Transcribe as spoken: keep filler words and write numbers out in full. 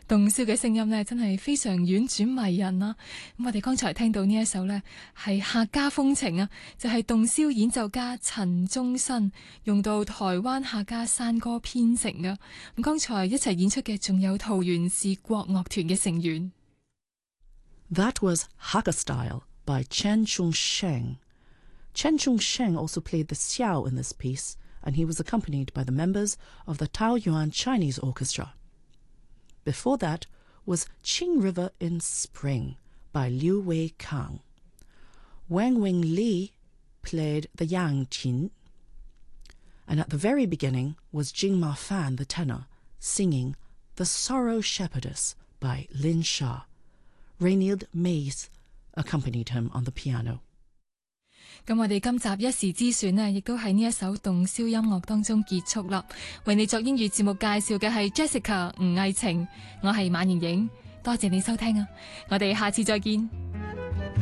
洞簫嘅聲音呢，真係非常婉轉迷人啦。咁我哋剛才聽到呢一首呢，係客家風情啊，就係洞簫演奏家陳宗新用到台灣客家山歌編成嘅。咁剛才一齊演出嘅仲有桃園市國樂團嘅成員。 That was Hakka Style by Chen Chung Sheng. Chen Chung Sheng also played the xiao in this piece, and he was accompanied by the members of the Taoyuan Chinese Orchestra. Before that was Qing River in Spring by Liu Wei Kang. Wang Wing Li played the yang qin. And at the very beginning was Jing Ma Fan, the tenor, singing The Sorrow Shepherdess by Lin Sha. Raynald Mays accompanied him on the piano. 咁我哋今集一時之選呢，亦都喺呢一首洞簫音樂當中結束啦。為你作英語節目介紹嘅係 Jessica 吳藝晴，我係馬盈瑩，多謝你收聽啊！我哋下次再見。